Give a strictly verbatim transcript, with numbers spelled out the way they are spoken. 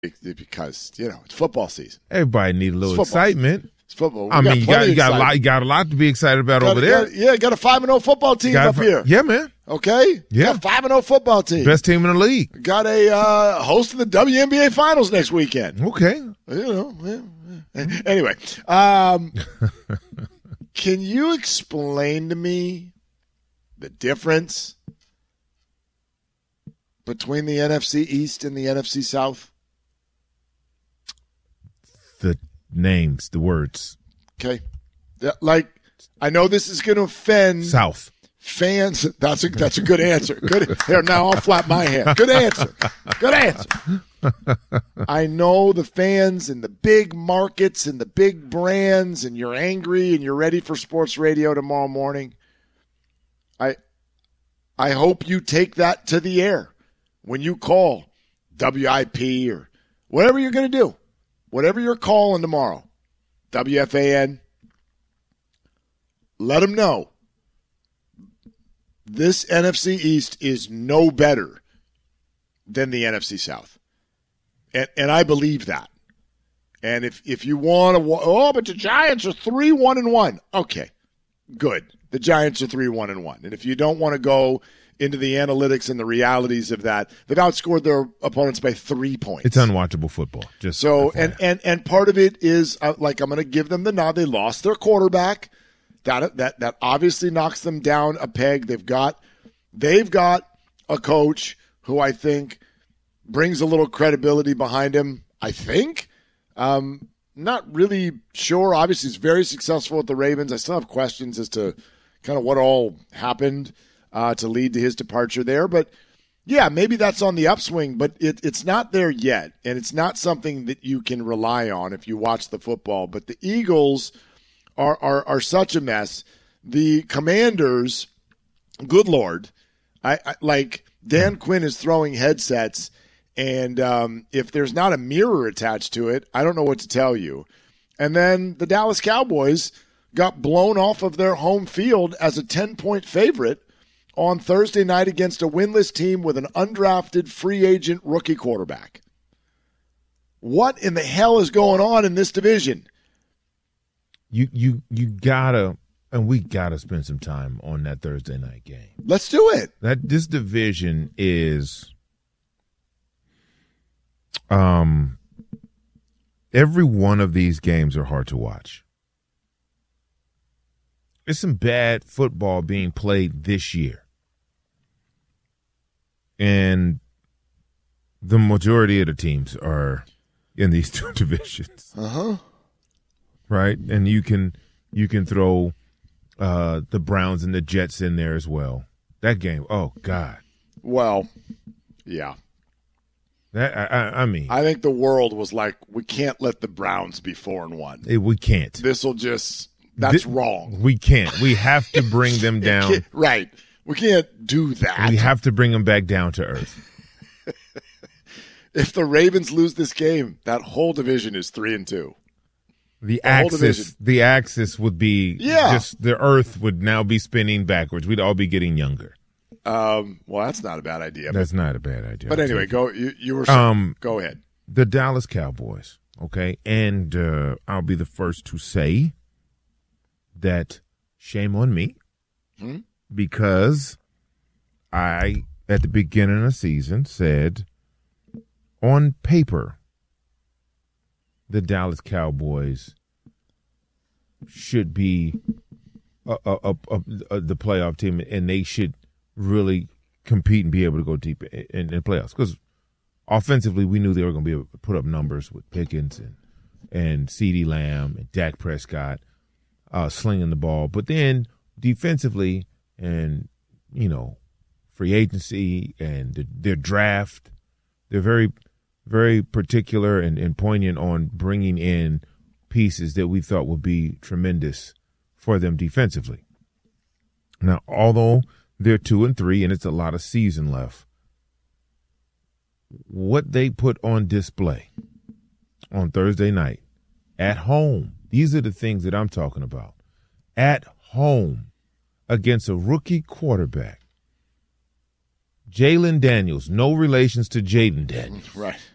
because, you know, it's football season. Everybody need a little excitement. It's football. We I mean, you got, you, got a lot, you got a lot to be excited about got over a, there. Got, yeah, got a five and oh football team got up a, here. Yeah, man. Okay? Yeah. Got a five and oh football team. Best team in the league. Got a uh, host of the W N B A Finals next weekend. Okay. You know, yeah, yeah. Anyway, um, can you explain to me the difference between the N F C East and the N F C South? The names, the words. Okay. Like, I know this is going to offend South fans. That's a that's a good answer. Good. Here, now I'll flap my hand. Good answer. Good answer. I know the fans and the big markets and the big brands, and you're angry and you're ready for sports radio tomorrow morning. I I hope you take that to the air when you call W I P or whatever you're going to do. Whatever you're calling tomorrow, W F A N, let them know this N F C East is no better than the N F C South. And and I believe that. And if, if you want to, oh, but the Giants are three one and one. Okay, good. The Giants are three one and one. And if you don't want to go into the analytics and the realities of that, they've outscored their opponents by three points. It's unwatchable football. Just so, and, and and part of it is uh, like I'm going to give them the nod. They lost their quarterback. That that that obviously knocks them down a peg. They've got they've got a coach who I think brings a little credibility behind him. I think. Um, not really sure. Obviously, he's very successful at the Ravens. I still have questions as to kind of what all happened Uh, to lead to his departure there. But, yeah, maybe that's on the upswing, but it, it's not there yet, and it's not something that you can rely on if you watch the football. But the Eagles are are, are such a mess. The Commanders, good Lord, I, I like Dan Quinn is throwing headsets, and um, if there's not a mirror attached to it, I don't know what to tell you. And then the Dallas Cowboys got blown off of their home field as a ten-point favorite on Thursday night against a winless team with an undrafted free agent rookie quarterback. What in the hell is going on in this division? You you you gotta, and we gotta spend some time on that Thursday night game. Let's do it. That this division is, um, every one of these games are hard to watch. There's some bad football being played this year. And the majority of the teams are in these two divisions. Uh-huh. Right? And you can you can throw uh, the Browns and the Jets in there as well. That game, oh, God. Well, yeah. That I, I, I mean. I think the world was like, we can't let the Browns be four and one. It, we can't. This will just, that's Th- wrong. We can't. We have to bring them down. Right. We can't do that. We have to bring them back down to earth. If the Ravens lose this game, that whole division is three and two. The, the axis, the axis would be yeah. just the earth would now be spinning backwards. We'd all be getting younger. Um, well, that's not a bad idea. That's but, not a bad idea. But anyway, go. You, you were. Um, go ahead. The Dallas Cowboys. Okay, and uh, I'll be the first to say that shame on me. Hmm? Because I, at the beginning of the season, said on paper the Dallas Cowboys should be a, a, a, a, a, the playoff team, and they should really compete and be able to go deep in, in, in playoffs. Because offensively, we knew they were going to be able to put up numbers with Pickens and, and CeeDee Lamb and Dak Prescott uh, slinging the ball. But then defensively, and, you know, free agency and the, their draft, they're very, very particular and, and poignant on bringing in pieces that we thought would be tremendous for them defensively. Now, although they're two and three and it's a lot of season left, what they put on display on Thursday night at home, these are the things that I'm talking about. At home, against a rookie quarterback, Jalen Daniels, no relations to Jaden Daniels. Right.